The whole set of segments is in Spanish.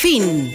Fin.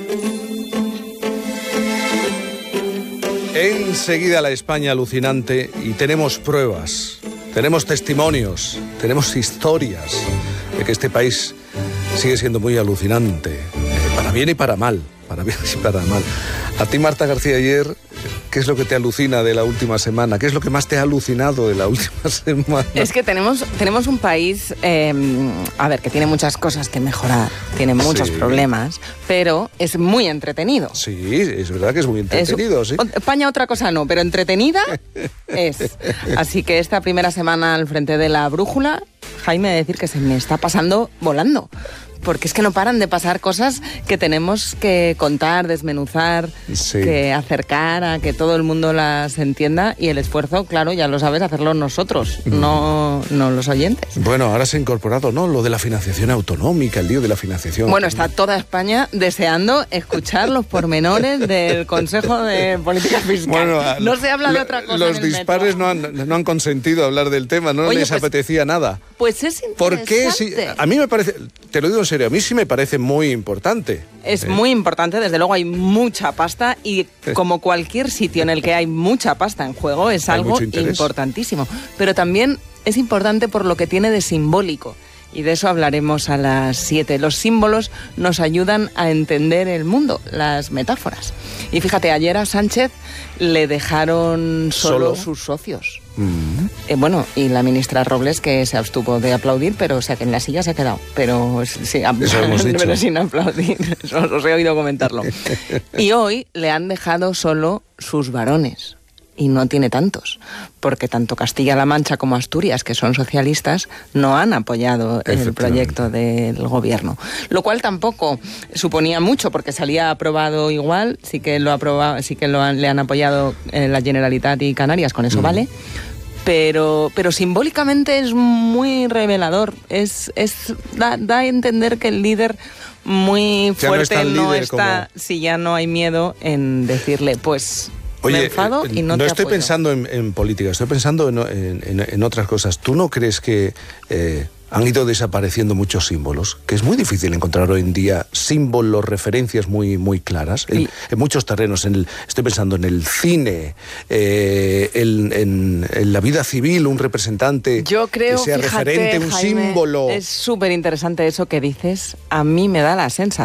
Enseguida la España alucinante, y tenemos pruebas, tenemos testimonios, tenemos historias de que este país sigue siendo muy alucinante, para bien y para mal, para bien y para mal. A ti, Marta García Ayer, ¿qué es lo que te alucina de la última semana? ¿Qué es lo que más te ha alucinado de la última semana? Es que tenemos un país, que tiene muchas cosas que mejorar, tiene muchos problemas, pero es muy entretenido. Sí, es verdad que es muy entretenido, sí. España otra cosa no, pero entretenida es. Así que esta primera semana al frente de la brújula, Jaime, decir que se me está pasando volando. Porque es que no paran de pasar cosas que tenemos que contar, desmenuzar, que acercar a que todo el mundo las entienda, y el esfuerzo, claro, ya lo sabes, hacerlo nosotros, no los oyentes. Bueno, ahora se ha incorporado, ¿no?, lo de la financiación autonómica, el lío de la financiación. Bueno, está toda España deseando escuchar los pormenores del Consejo de Política Fiscal. Bueno, no se habla de otra cosa. Los dispares no han consentido hablar del tema, no les apetecía nada. Pues es interesante. ¿Por qué? Sí, a mí me parece, te lo digo en serio, a mí sí me parece muy importante. Es muy importante, desde luego hay mucha pasta, y como cualquier sitio en el que hay mucha pasta en juego, es algo importantísimo. Pero también es importante por lo que tiene de simbólico. Y de eso hablaremos a las 7. Los símbolos nos ayudan a entender el mundo, las metáforas. Y fíjate, ayer a Sánchez le dejaron solo sus socios. Y la ministra Robles, que se abstuvo de aplaudir, pero o sea que en la silla se ha quedado. Pero sí, pero sin aplaudir. Eso os he oído comentarlo. Y hoy le han dejado solo sus varones. Y no tiene tantos, porque tanto Castilla-La Mancha como Asturias, que son socialistas, no han apoyado el proyecto del gobierno. Lo cual tampoco suponía mucho, porque salía aprobado igual, sí que le han apoyado la Generalitat y Canarias, con eso vale. Pero simbólicamente es muy revelador. Da a entender que el líder muy fuerte no está, si ya no hay miedo en decirle, pues... Oye, me enfado y no te estoy apoyo. pensando en política, estoy pensando en otras cosas. ¿Tú no crees que han ido desapareciendo muchos símbolos? Que es muy difícil encontrar hoy en día símbolos, referencias muy, muy claras. En muchos terrenos, estoy pensando en el cine, en la vida civil, un representante. Yo creo, que sea fíjate, referente, un Jaime, símbolo. Es súper interesante eso que dices. A mí me da la sensación